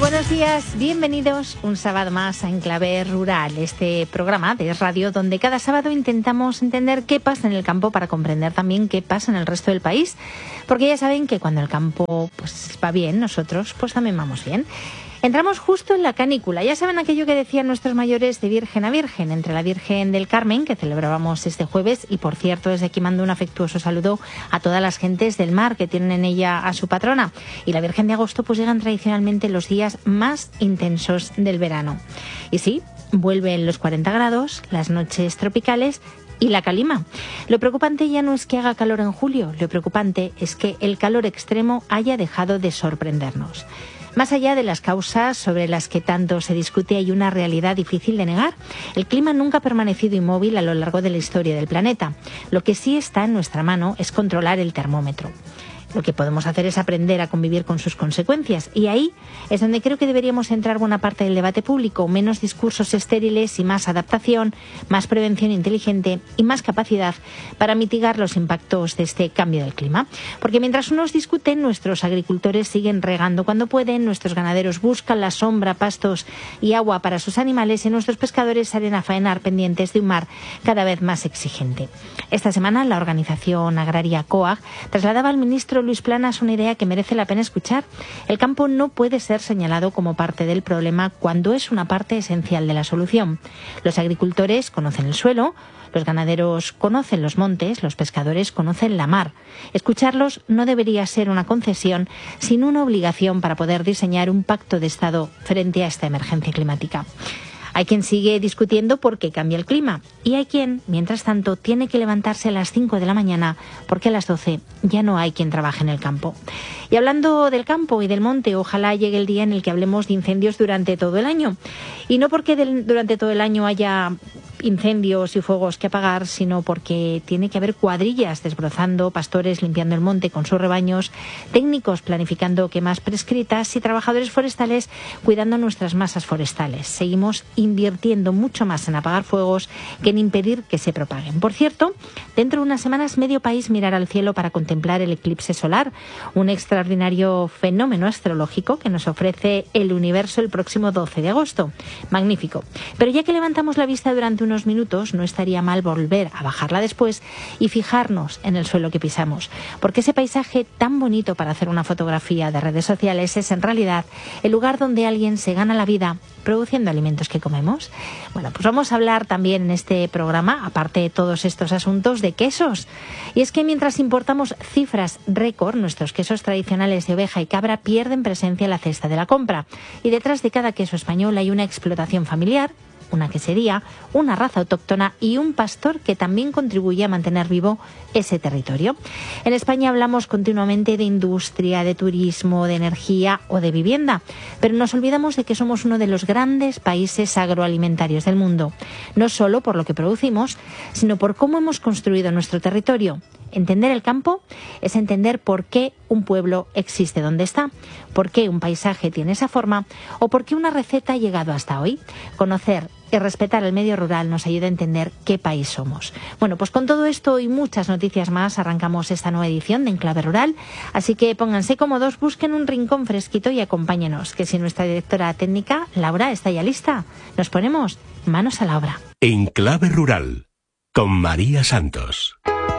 Buenos días, bienvenidos un sábado más a Enclave Rural, este programa de radio donde cada sábado intentamos entender qué pasa en el campo para comprender también qué pasa en el resto del país, porque ya saben que cuando el campo pues va bien, nosotros pues también vamos bien. Entramos justo en la canícula. Ya saben aquello que decían nuestros mayores de Virgen a Virgen, entre la Virgen del Carmen, que celebrábamos este jueves, y por cierto, desde aquí mando un afectuoso saludo a todas las gentes del mar que tienen en ella a su patrona, y la Virgen de Agosto, pues llegan tradicionalmente los días más intensos del verano. Y sí, vuelven los 40 grados, las noches tropicales y la calima. Lo preocupante ya no es que haga calor en julio, lo preocupante es que el calor extremo haya dejado de sorprendernos. Más allá de las causas sobre las que tanto se discute, hay una realidad difícil de negar. El clima nunca ha permanecido inmóvil a lo largo de la historia del planeta. Lo que sí está en nuestra mano es controlar el termómetro. Lo que podemos hacer es aprender a convivir con sus consecuencias. Y ahí es donde creo que deberíamos centrar buena parte del debate público. Menos discursos estériles y más adaptación, más prevención inteligente y más capacidad para mitigar los impactos de este cambio del clima. Porque mientras unos discuten, nuestros agricultores siguen regando cuando pueden, nuestros ganaderos buscan la sombra, pastos y agua para sus animales y nuestros pescadores salen a faenar pendientes de un mar cada vez más exigente. Esta semana la organización agraria COAG trasladaba al ministro Luis Planas una idea que merece la pena escuchar. El campo no puede ser señalado como parte del problema cuando es una parte esencial de la solución. Los agricultores conocen el suelo, los ganaderos conocen los montes, los pescadores conocen la mar. Escucharlos no debería ser una concesión, sino una obligación para poder diseñar un pacto de Estado frente a esta emergencia climática. Hay quien sigue discutiendo por qué cambia el clima y hay quien, mientras tanto, tiene que levantarse a las 5 de la mañana porque a las 12 ya no hay quien trabaje en el campo. Y hablando del campo y del monte, ojalá llegue el día en el que hablemos de incendios durante todo el año. Y no porque durante todo el año haya incendios y fuegos que apagar, sino porque tiene que haber cuadrillas desbrozando, pastores limpiando el monte con sus rebaños, técnicos planificando quemas prescritas y trabajadores forestales cuidando nuestras masas forestales. Seguimos invirtiendo mucho más en apagar fuegos que en impedir que se propaguen. Por cierto, dentro de unas semanas medio país mirará al cielo para contemplar el eclipse solar, un extraordinario fenómeno astrológico que nos ofrece el universo el próximo 12 de agosto. Magnífico. Pero ya que levantamos la vista durante unos minutos, no estaría mal volver a bajarla después y fijarnos en el suelo que pisamos, porque ese paisaje tan bonito para hacer una fotografía de redes sociales es en realidad el lugar donde alguien se gana la vida produciendo alimentos que comemos. Bueno, pues vamos a hablar también en este programa, aparte de todos estos asuntos, de quesos. Y es que mientras importamos cifras récord, nuestros quesos tradicionales de oveja y cabra pierden presencia en la cesta de la compra. Y detrás de cada queso español hay una explotación familiar, una quesería, una raza autóctona y un pastor que también contribuye a mantener vivo ese territorio. En España hablamos continuamente de industria, de turismo, de energía o de vivienda, pero nos olvidamos de que somos uno de los grandes países agroalimentarios del mundo, no solo por lo que producimos, sino por cómo hemos construido nuestro territorio. Entender el campo es entender por qué un pueblo existe donde está, por qué un paisaje tiene esa forma o por qué una receta ha llegado hasta hoy. Conocer y respetar el medio rural nos ayuda a entender qué país somos. Bueno, pues con todo esto y muchas noticias más arrancamos esta nueva edición de Enclave Rural, así que pónganse cómodos, busquen un rincón fresquito y acompáñenos, que si nuestra directora técnica, Laura, está ya lista, nos ponemos manos a la obra. Enclave Rural, con María Santos.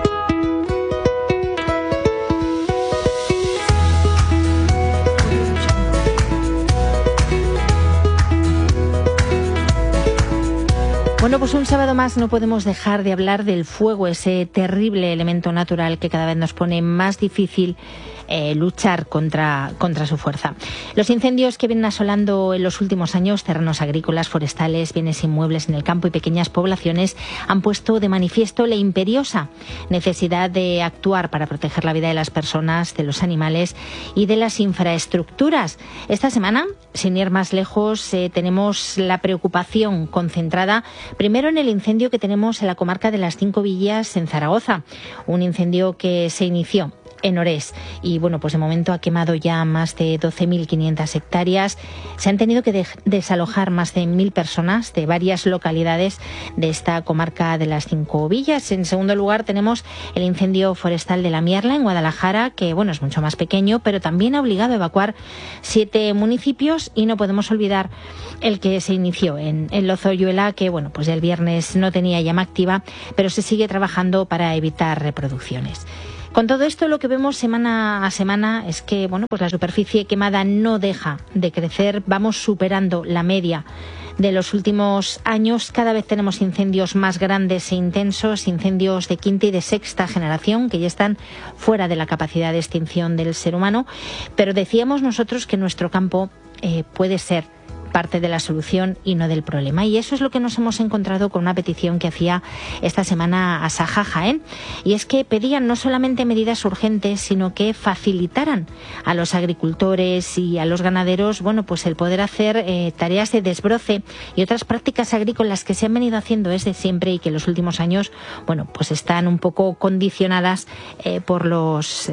Bueno, pues un sábado más no podemos dejar de hablar del fuego, ese terrible elemento natural que cada vez nos pone más difícil luchar contra su fuerza. Los incendios que vienen asolando en los últimos años terrenos agrícolas, forestales, bienes inmuebles en el campo y pequeñas poblaciones han puesto de manifiesto la imperiosa necesidad de actuar para proteger la vida de las personas, de los animales y de las infraestructuras. Esta semana, sin ir más lejos, tenemos la preocupación concentrada primero en el incendio que tenemos en la comarca de las Cinco Villas en Zaragoza, un incendio que se inició en Orés. Y bueno, pues de momento ha quemado ya más de 12.500 hectáreas. Se han tenido que desalojar más de 1.000 personas de varias localidades de esta comarca de las Cinco Villas. En segundo lugar tenemos el incendio forestal de La Mierla, en Guadalajara, que bueno, es mucho más pequeño, pero también ha obligado a evacuar 7 municipios, y no podemos olvidar el que se inició en Lozoyuela, que bueno, pues el viernes no tenía llama activa, pero se sigue trabajando para evitar reproducciones. Con todo esto, lo que vemos semana a semana es que bueno, pues la superficie quemada no deja de crecer. Vamos superando la media de los últimos años. Cada vez tenemos incendios más grandes e intensos, incendios de quinta y de sexta generación, que ya están fuera de la capacidad de extinción del ser humano. Pero decíamos nosotros que nuestro campo puede ser parte de la solución y no del problema. Y eso es lo que nos hemos encontrado con una petición que hacía esta semana Asaja Jaén. Y es que pedían no solamente medidas urgentes, sino que facilitaran a los agricultores y a los ganaderos, bueno, pues el poder hacer tareas de desbroce y otras prácticas agrícolas que se han venido haciendo desde siempre y que en los últimos años, bueno, pues están un poco condicionadas por los,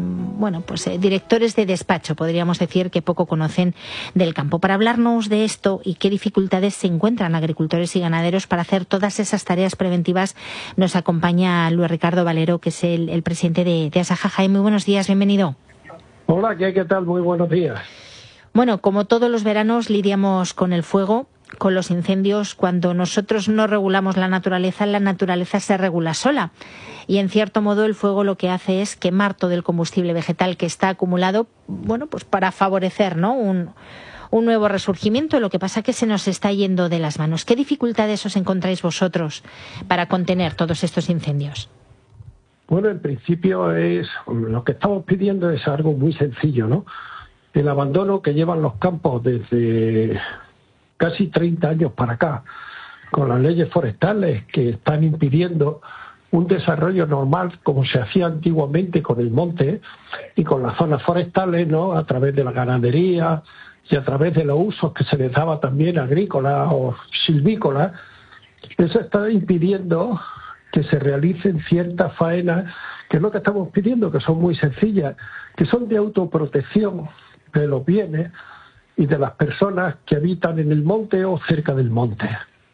directores de despacho, podríamos decir, que poco conocen del campo. Para hablarnos de esto y qué dificultades se encuentran agricultores y ganaderos para hacer todas esas tareas preventivas, nos acompaña Luis Ricardo Valero, que es el presidente de Asaja Jaén. Muy buenos días, bienvenido. Hola, ¿qué tal? Muy buenos días. Bueno, como todos los veranos lidiamos con el fuego, con los incendios. Cuando nosotros no regulamos la naturaleza se regula sola. Y en cierto modo el fuego lo que hace es quemar todo el combustible vegetal que está acumulado, bueno, pues para favorecer, ¿no?, un nuevo resurgimiento. Lo que pasa es que se nos está yendo de las manos. ¿Qué dificultades os encontráis vosotros para contener todos estos incendios? Bueno, en principio lo que estamos pidiendo es algo muy sencillo, ¿no? El abandono que llevan los campos desde casi 30 años para acá, con las leyes forestales que están impidiendo un desarrollo normal como se hacía antiguamente con el monte y con las zonas forestales, ¿no?, a través de la ganadería y a través de los usos que se les daba también agrícolas o silvícolas. Eso está impidiendo que se realicen ciertas faenas, que es lo que estamos pidiendo, que son muy sencillas, que son de autoprotección de los bienes y de las personas que habitan en el monte o cerca del monte.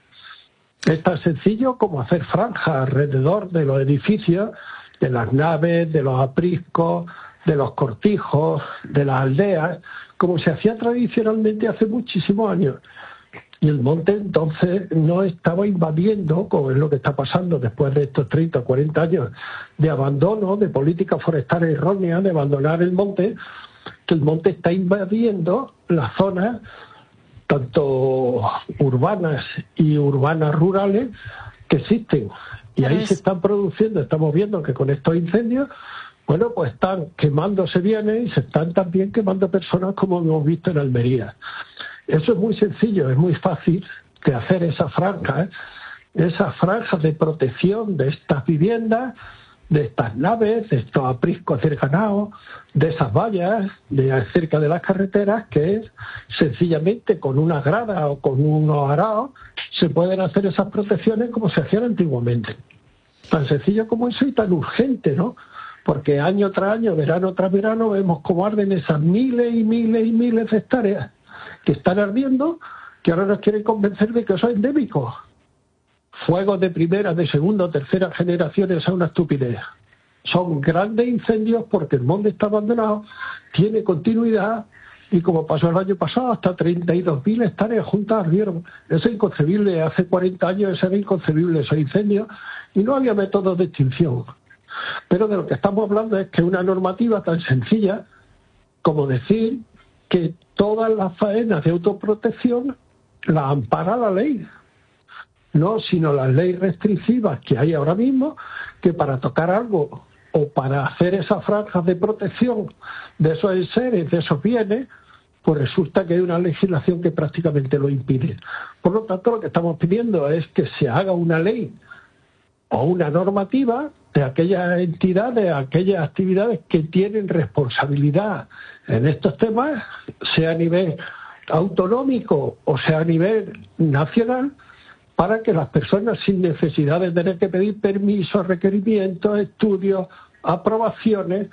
Es tan sencillo como hacer franjas alrededor de los edificios, de las naves, de los apriscos, de los cortijos, de las aldeas, como se hacía tradicionalmente hace muchísimos años. Y el monte entonces no estaba invadiendo, como es lo que está pasando después de estos 30 o 40 años de abandono, de política forestal errónea, de abandonar el monte, que el monte está invadiendo las zonas, tanto urbanas y urbanas rurales, que existen. Y ahí se están produciendo, estamos viendo que con estos incendios, bueno, pues están quemándose bienes y se están también quemando personas, como hemos visto en Almería. Eso es muy sencillo, es muy fácil de hacer esas franjas de protección de estas viviendas, de estas naves, de estos apriscos cercanos, de esas vallas cerca de las carreteras, que es sencillamente con una grada o con unos araos se pueden hacer esas protecciones como se hacían antiguamente. Tan sencillo como eso y tan urgente, ¿no? Porque año tras año, verano tras verano, vemos cómo arden esas miles y miles y miles de hectáreas que están ardiendo, que ahora nos quieren convencer de que eso es endémico. Fuegos de primera, de segunda o tercera generación, esa es una estupidez. Son grandes incendios porque el monte está abandonado, tiene continuidad y, como pasó el año pasado, hasta 32.000 hectáreas juntas ardieron. Eso es inconcebible. Hace 40 años eso era inconcebible, esos incendios, y no había métodos de extinción. Pero de lo que estamos hablando es que una normativa tan sencilla como decir que todas las faenas de autoprotección las ampara la ley, no sino las leyes restrictivas que hay ahora mismo, que para tocar algo o para hacer esas franjas de protección de esos enseres, de esos bienes, pues resulta que hay una legislación que prácticamente lo impide. Por lo tanto, lo que estamos pidiendo es que se haga una ley o una normativa de aquellas entidades, aquellas actividades que tienen responsabilidad en estos temas, sea a nivel autonómico o sea a nivel nacional, para que las personas, sin necesidad de tener que pedir permisos, requerimientos, estudios, aprobaciones,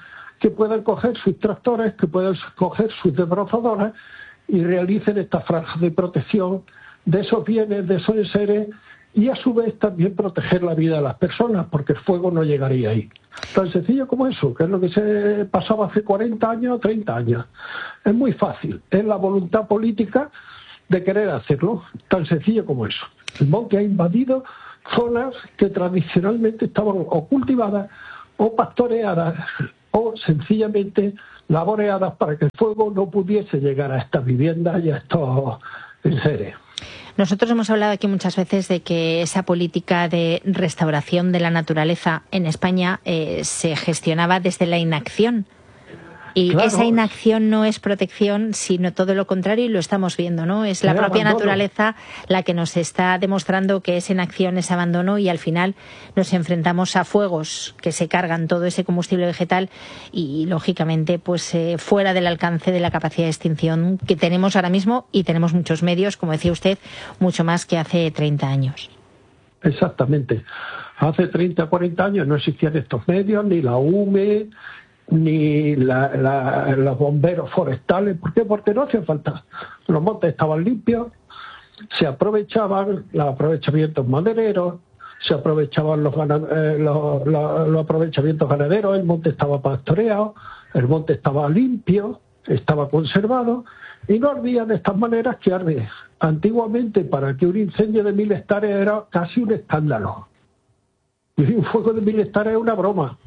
que puedan coger sus tractores, que puedan coger sus desbrozadoras y realicen estas franjas de protección de esos bienes, de esos enseres, y a su vez también proteger la vida de las personas, porque el fuego no llegaría ahí. Tan sencillo como eso, que es lo que se pasaba hace 40 años o 30 años. Es muy fácil, es la voluntad política de querer hacerlo, tan sencillo como eso. El monte ha invadido zonas que tradicionalmente estaban o cultivadas o pastoreadas o sencillamente laboreadas para que el fuego no pudiese llegar a estas viviendas y a estos enseres. Nosotros hemos hablado aquí muchas veces de que esa política de restauración de la naturaleza en España se gestionaba desde la inacción. Y claro, esa inacción no es protección, sino todo lo contrario, y lo estamos viendo, ¿no? Es la propia naturaleza la que nos está demostrando que es inacción, es abandono, y al final nos enfrentamos a fuegos que se cargan todo ese combustible vegetal y, lógicamente, pues fuera del alcance de la capacidad de extinción que tenemos ahora mismo, y tenemos muchos medios, como decía usted, mucho más que hace 30 años. Exactamente. Hace 30, 40 años no existían estos medios, ni la UME, ni los bomberos forestales. ¿Por qué? Porque no hacía falta. Los montes estaban limpios, se aprovechaban los aprovechamientos madereros, se aprovechaban los aprovechamientos ganaderos, el monte estaba pastoreado, el monte estaba limpio, estaba conservado y no ardía de estas maneras que arde. Antiguamente, para que un incendio de 1000 hectáreas era casi un escándalo. Y un fuego de 1000 hectáreas es una broma.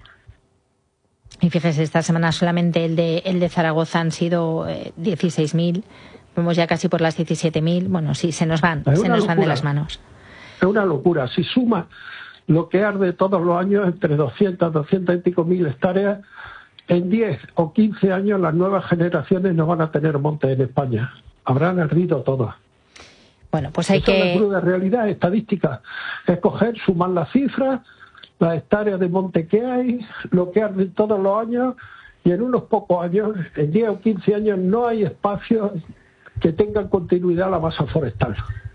Y fíjese, esta semana solamente el de Zaragoza han sido 16.000, vamos ya casi por las 17.000. Bueno, sí, se nos van de las manos. Es una locura. Si suma lo que arde todos los años, entre 200 y pico mil hectáreas, en 10 o 15 años las nuevas generaciones no van a tener montes en España. Habrán ardido todas. Bueno, pues hay Eso es la cruda realidad estadística. Es coger, sumar las cifras, las hectáreas de monte que hay, lo que arde todos los años, y en unos pocos años, en 10 o 15 años, no hay espacios que tengan continuidad la masa forestal.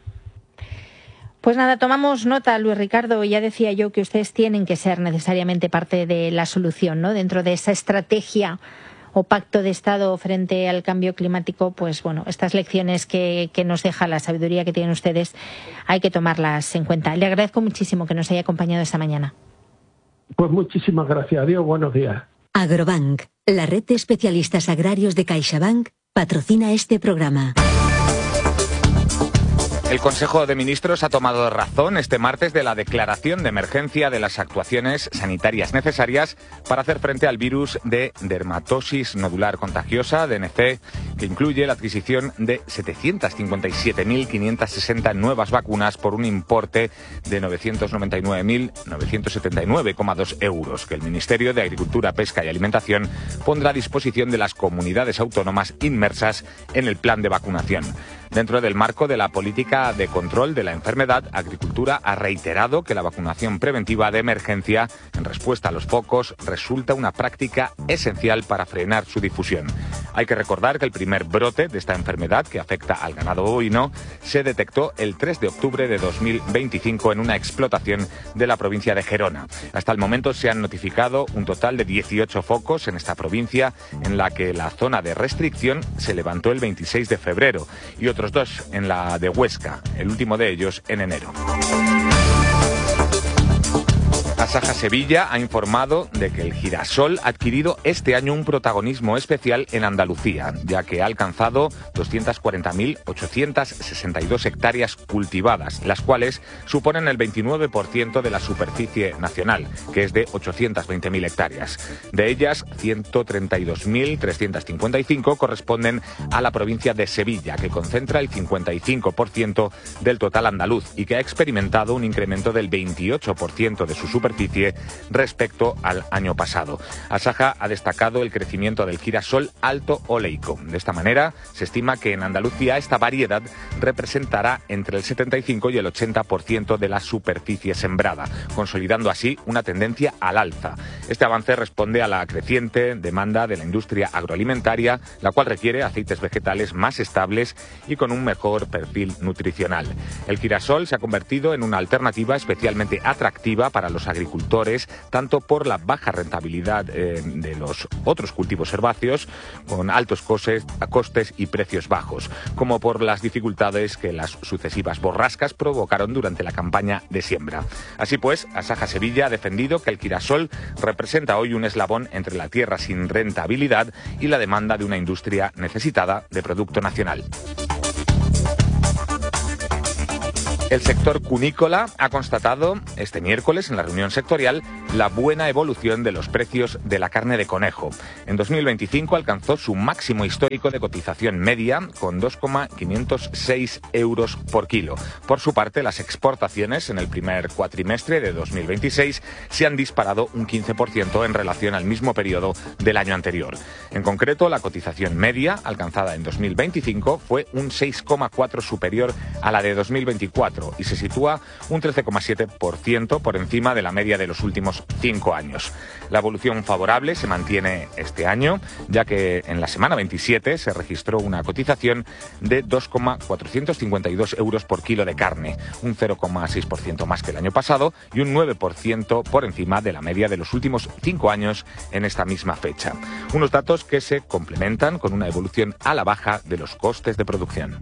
Pues nada, tomamos nota, Luis Ricardo. Ya decía yo que ustedes tienen que ser necesariamente parte de la solución, ¿no? Dentro de esa estrategia o pacto de Estado frente al cambio climático, pues bueno, estas lecciones que nos deja la sabiduría que tienen ustedes hay que tomarlas en cuenta. Le agradezco muchísimo que nos haya acompañado esta mañana. Pues muchísimas gracias. Adiós, buenos días. Agrobank, la red de especialistas agrarios de CaixaBank, patrocina este programa. El Consejo de Ministros ha tomado razón este martes de la declaración de emergencia de las actuaciones sanitarias necesarias para hacer frente al virus de dermatosis nodular contagiosa, DNC, que incluye la adquisición de 757.560 nuevas vacunas por un importe de 999.979,2 euros, que el Ministerio de Agricultura, Pesca y Alimentación pondrá a disposición de las comunidades autónomas inmersas en el plan de vacunación. Dentro del marco de la política de control de la enfermedad, Agricultura ha reiterado que la vacunación preventiva de emergencia en respuesta a los focos resulta una práctica esencial para frenar su difusión. Hay que recordar que el primer brote de esta enfermedad, que afecta al ganado bovino, se detectó el 3 de octubre de 2025 en una explotación de la provincia de Gerona. Hasta el momento se han notificado un total de 18 focos en esta provincia, en la que la zona de restricción se levantó el 26 de febrero y otros 2 en la de Huesca, el último de ellos en enero. Asaja Sevilla ha informado de que el girasol ha adquirido este año un protagonismo especial en Andalucía, ya que ha alcanzado 240.862 hectáreas cultivadas, las cuales suponen el 29% de la superficie nacional, que es de 820.000 hectáreas. De ellas, 132.355 corresponden a la provincia de Sevilla, que concentra el 55% del total andaluz y que ha experimentado un incremento del 28% de su superficie respecto al año pasado. Asaja ha destacado el crecimiento del girasol alto oleico. De esta manera, se estima que en Andalucía esta variedad representará entre el 75 y el 80% de la superficie sembrada, consolidando así una tendencia al alza. Este avance responde a la creciente demanda de la industria agroalimentaria, la cual requiere aceites vegetales más estables y con un mejor perfil nutricional. El girasol se ha convertido en una alternativa especialmente atractiva para los agricultores agricultores, tanto por la baja rentabilidad de los otros cultivos herbáceos, con altos costes y precios bajos, como por las dificultades que las sucesivas borrascas provocaron durante la campaña de siembra. Así pues, Asaja Sevilla ha defendido que el girasol representa hoy un eslabón entre la tierra sin rentabilidad y la demanda de una industria necesitada de producto nacional. El sector cunícola ha constatado este miércoles en la reunión sectorial la buena evolución de los precios de la carne de conejo. En 2025 alcanzó su máximo histórico de cotización media con 2,506 euros por kilo. Por su parte, las exportaciones en el primer cuatrimestre de 2026 se han disparado un 15% en relación al mismo periodo del año anterior. En concreto, la cotización media alcanzada en 2025 fue un 6,4% superior a la de 2024. Y se sitúa un 13,7% por encima de la media de los últimos 5 años. La evolución favorable se mantiene este año, ya que en la semana 27 se registró una cotización de 2,452 euros por kilo de carne, un 0,6% más que el año pasado y un 9% por encima de la media de los últimos 5 años en esta misma fecha. Unos datos que se complementan con una evolución a la baja de los costes de producción.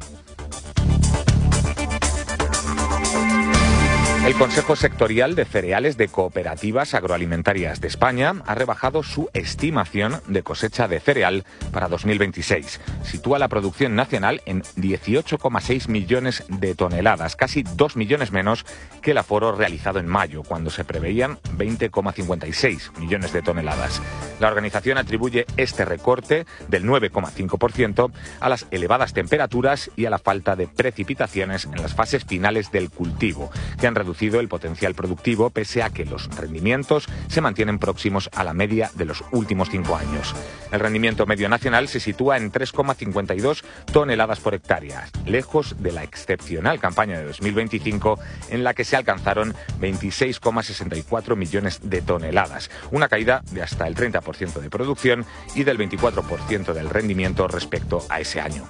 El Consejo Sectorial de Cereales de Cooperativas Agroalimentarias de España ha rebajado su estimación de cosecha de cereal para 2026. Sitúa la producción nacional en 18,6 millones de toneladas, casi 2 millones menos que el aforo realizado en mayo, cuando se preveían 20,56 millones de toneladas. La organización atribuye este recorte del 9,5% a las elevadas temperaturas y a la falta de precipitaciones en las fases finales del cultivo, que han reducido el potencial productivo pese a que los rendimientos se mantienen próximos a la media de los últimos 5 años. El rendimiento medio nacional se sitúa en 3,52 toneladas por hectárea, lejos de la excepcional campaña de 2025 en la que se alcanzaron 26,64 millones de toneladas, una caída de hasta el 30% de producción y del 24% del rendimiento respecto a ese año.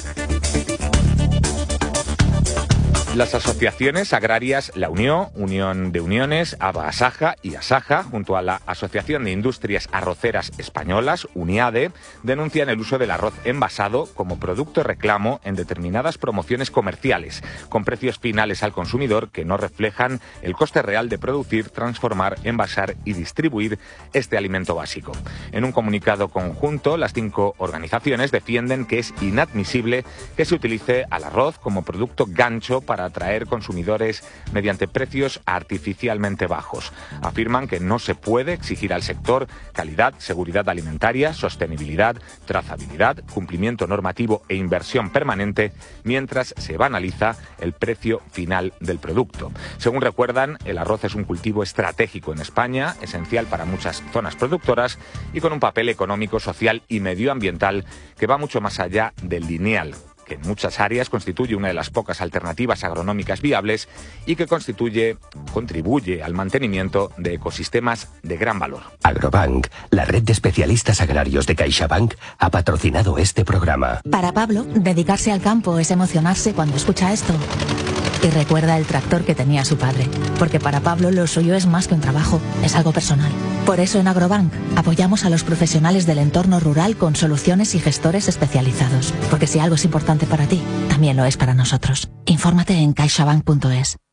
Las asociaciones agrarias La Unió, Unión de Uniones, ABA-Asaja y Asaja, junto a la Asociación de Industrias Arroceras Españolas, UNIADE, denuncian el uso del arroz envasado como producto reclamo en determinadas promociones comerciales, con precios finales al consumidor que no reflejan el coste real de producir, transformar, envasar y distribuir este alimento básico. En un comunicado conjunto, las 5 organizaciones defienden que es inadmisible que se utilice al arroz como producto gancho para atraer consumidores mediante precios artificialmente bajos. Afirman que no se puede exigir al sector calidad, seguridad alimentaria, sostenibilidad, trazabilidad, cumplimiento normativo e inversión permanente mientras se banaliza el precio final del producto. Según recuerdan, el arroz es un cultivo estratégico en España, esencial para muchas zonas productoras y con un papel económico, social y medioambiental que va mucho más allá del lineal, que en muchas áreas constituye una de las pocas alternativas agronómicas viables y que contribuye al mantenimiento de ecosistemas de gran valor. Agrobank, la red de especialistas agrarios de CaixaBank, ha patrocinado este programa. Para Pablo, dedicarse al campo es emocionarse cuando escucha esto. Y recuerda el tractor que tenía su padre, porque para Pablo lo suyo es más que un trabajo, es algo personal. Por eso en Agrobank apoyamos a los profesionales del entorno rural con soluciones y gestores especializados, porque si algo es importante para ti, también lo es para nosotros. Infórmate en caixabank.es.